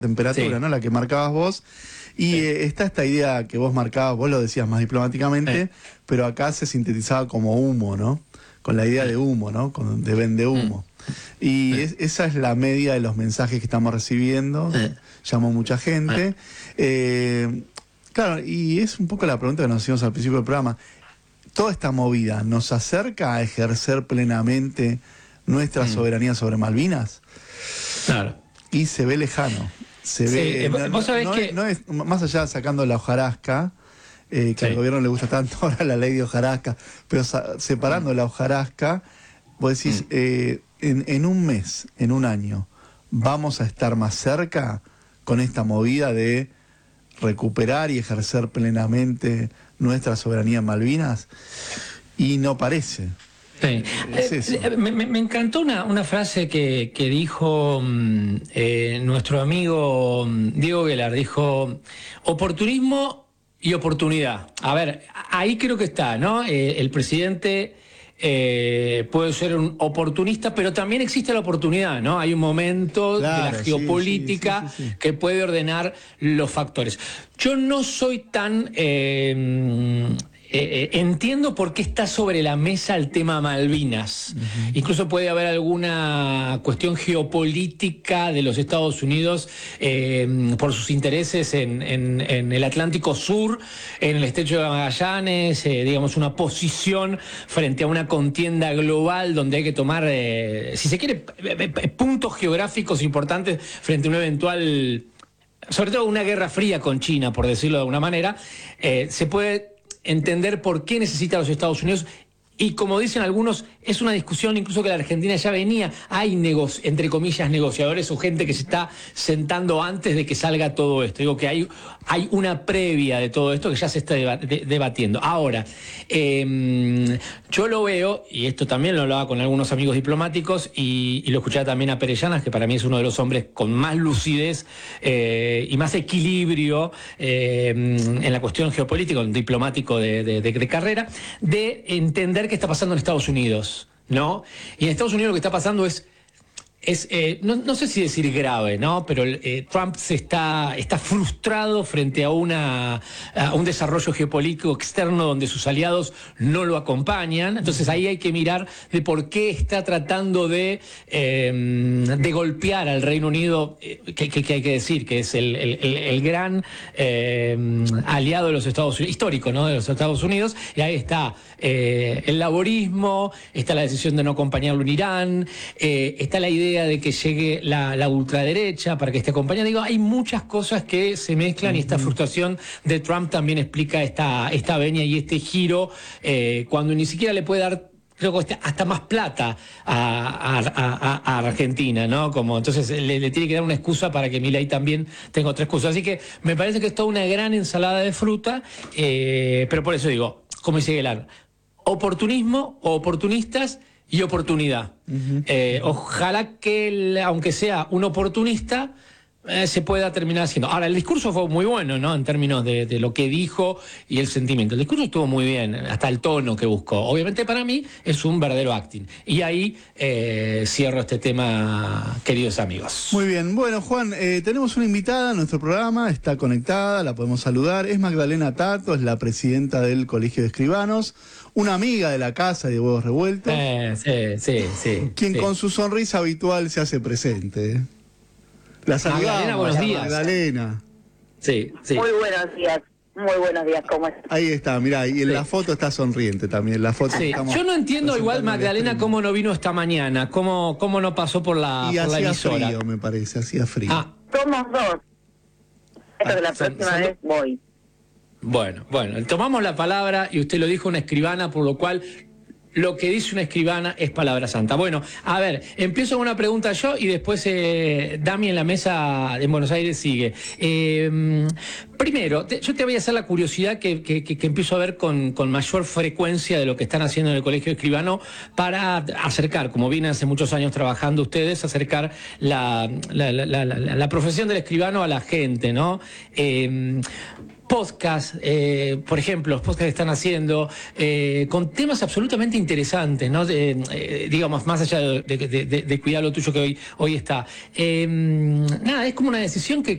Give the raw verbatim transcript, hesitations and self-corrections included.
temperatura, sí, ¿no? La que marcabas vos. Y sí, eh, está esta idea que vos marcabas, vos lo decías más diplomáticamente, sí, pero acá se sintetizaba como humo, ¿no? Con la idea de humo, ¿no? Con, de vende humo. Sí. Y sí, es, esa es la media de los mensajes que estamos recibiendo. Sí. Llamó mucha gente. Sí. Eh, claro, y es un poco la pregunta que nos hicimos al principio del programa. ¿Toda esta movida nos acerca a ejercer plenamente nuestra mm. soberanía sobre Malvinas? Claro. Y se ve lejano. Se sí, ve, eh, no, vos sabés no, que... es, no es, más allá sacando la hojarasca, eh, que sí, al gobierno le gusta tanto ahora la ley de hojarasca, pero sa separando mm. la hojarasca, vos decís, mm. eh, en, en un mes, en un año, ¿vamos a estar más cerca con esta movida de recuperar y ejercer plenamente nuestra soberanía en Malvinas? Y no parece. Sí. Es eso. Eh, me, me encantó una, una frase que, que dijo eh, nuestro amigo Diego Guelar, dijo, oportunismo y oportunidad. A ver, ahí creo que está, ¿no? Eh, el presidente eh, puede ser un oportunista, pero también existe la oportunidad, ¿no? Hay un momento claro, de la geopolítica sí, sí, sí, sí. que puede ordenar los factores. Yo no soy tan... Eh, Eh, eh, entiendo por qué está sobre la mesa el tema Malvinas. Uh-huh. Incluso puede haber alguna cuestión geopolítica de los Estados Unidos eh, por sus intereses en, en, en el Atlántico Sur, en el Estrecho de Magallanes, eh, digamos una posición frente a una contienda global donde hay que tomar, eh, si se quiere, puntos geográficos importantes frente a un eventual, sobre todo una guerra fría con China, por decirlo de alguna manera. Eh, se puede entender por qué necesita a los Estados Unidos y, como dicen algunos, es una discusión incluso que la Argentina ya venía. Hay, negoci entre comillas, negociadores o gente que se está sentando antes de que salga todo esto. Digo que hay, hay una previa de todo esto que ya se está deba de debatiendo. Ahora, eh, yo lo veo, y esto también lo hablaba con algunos amigos diplomáticos, y, y lo escuchaba también a Perellanas, que para mí es uno de los hombres con más lucidez eh, y más equilibrio eh, en la cuestión geopolítica, un diplomático de, de, de, de carrera, de entender qué está pasando en Estados Unidos, ¿no? Y en Estados Unidos lo que está pasando es, es eh, no, no sé si decir grave, ¿no? Pero eh, Trump se está, está frustrado frente a, una, a un desarrollo geopolítico externo donde sus aliados no lo acompañan. Entonces ahí hay que mirar de por qué está tratando de, eh, de golpear al Reino Unido, eh, que, que, que hay que decir que es el, el, el, el gran eh, aliado de los Estados Unidos, histórico, ¿no? De los Estados Unidos. Y ahí está eh, el laborismo, está la decisión de no acompañarlo en Irán, eh, está la idea de que llegue la, la ultraderecha para que esté acompañada. Digo, hay muchas cosas que se mezclan, uh-huh, y esta frustración de Trump también explica esta, esta venia y este giro eh, cuando ni siquiera le puede dar, creo que hasta más plata a, a, a, a Argentina, ¿no? Como entonces le, le tiene que dar una excusa para que Milei también tenga otra excusa. Así que me parece que es toda una gran ensalada de fruta, eh, pero por eso digo, como dice Guelar, oportunismo o oportunistas y oportunidad. Uh-huh. eh, ojalá que, el, aunque sea un oportunista, eh, se pueda terminar haciendo. Ahora, el discurso fue muy bueno, ¿no? En términos de, de lo que dijo y el sentimiento. El discurso estuvo muy bien, hasta el tono que buscó. Obviamente para mí es un verdadero acting. Y ahí eh, cierro este tema, queridos amigos. Muy bien. Bueno, Juan, eh, tenemos una invitada a nuestro programa, está conectada, la podemos saludar. Es Magdalena Tato, es la presidenta del Colegio de Escribanos, una amiga de la casa de Huevos Revueltos. Eh, sí, sí, sí. Quien sí. con su sonrisa habitual se hace presente. La saludamos. Magdalena, buenos días. Magdalena. Sí, sí. Muy buenos días. Muy buenos días, ¿cómo estás? Ahí está, mirá, y en sí. la foto está sonriente también. La foto sí. Yo no entiendo igual, Magdalena, cómo no vino esta mañana, cómo, cómo no pasó por la, y por la emisora. Hacía frío, me parece, hacía frío. Ah. Somos dos. Pero ah, la son, próxima son vez voy. Bueno, bueno, tomamos la palabra y usted lo dijo, una escribana, por lo cual lo que dice una escribana es palabra santa. Bueno, a ver, empiezo con una pregunta yo y después eh, Dami en la mesa en Buenos Aires sigue. Eh, primero, te, yo te voy a hacer la curiosidad que, que, que, que empiezo a ver con, con mayor frecuencia de lo que están haciendo en el Colegio Escribano para acercar, como vienen hace muchos años trabajando ustedes, acercar la, la, la, la, la, la profesión del escribano a la gente, ¿no? Eh, podcasts, eh, por ejemplo, los podcasts que están haciendo, eh, con temas absolutamente interesantes, ¿no? De, eh, digamos, más allá de, de, de, de cuidar lo tuyo que hoy, hoy está. Eh, nada, es como una decisión que